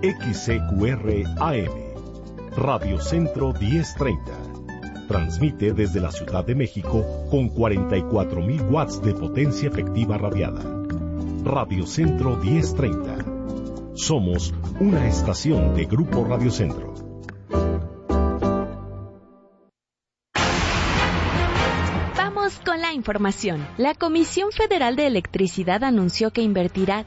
XCQR AM, Radio Centro 1030. Transmite desde la Ciudad de México con 44.000 watts de potencia efectiva radiada. Radio Centro 1030. Somos una estación de Grupo Radio Centro. Con la información, la Comisión Federal de Electricidad anunció que invertirá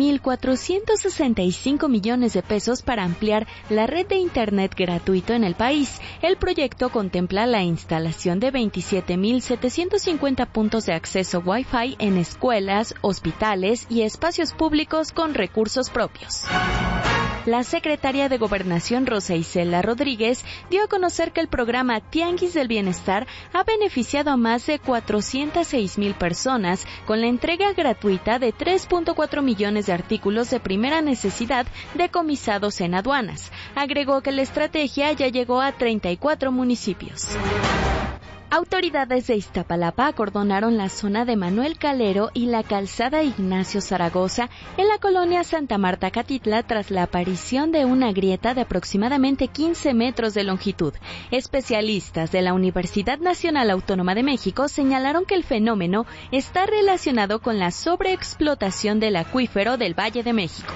10.465 millones de pesos para ampliar la red de Internet gratuito en el país. El proyecto contempla la instalación de 27.750 puntos de acceso Wi-Fi en escuelas, hospitales y espacios públicos con recursos propios. La secretaria de Gobernación, Rosa Isela Rodríguez, dio a conocer que el programa Tianguis del Bienestar ha beneficiado a más de 406,000 personas con la entrega gratuita de 3.4 millones de artículos de primera necesidad decomisados en aduanas. Agregó que la estrategia ya llegó a 34 municipios. Autoridades de Iztapalapa acordonaron la zona de Manuel Calero y la calzada Ignacio Zaragoza en la colonia Santa Marta Catitla tras la aparición de una grieta de aproximadamente 15 metros de longitud. Especialistas de la Universidad Nacional Autónoma de México señalaron que el fenómeno está relacionado con la sobreexplotación del acuífero del Valle de México.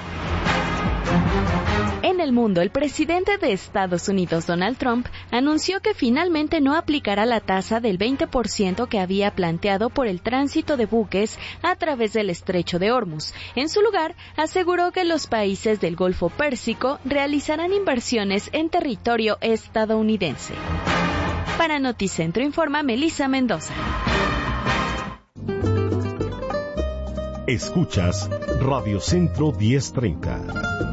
En el mundo, el presidente de Estados Unidos, Donald Trump, anunció que finalmente no aplicará la tasa del 20% que había planteado por el tránsito de buques a través del Estrecho de Hormuz. En su lugar, aseguró que los países del Golfo Pérsico realizarán inversiones en territorio estadounidense. Para Noticentro informa Melissa Mendoza. Escuchas Radio Centro 1030.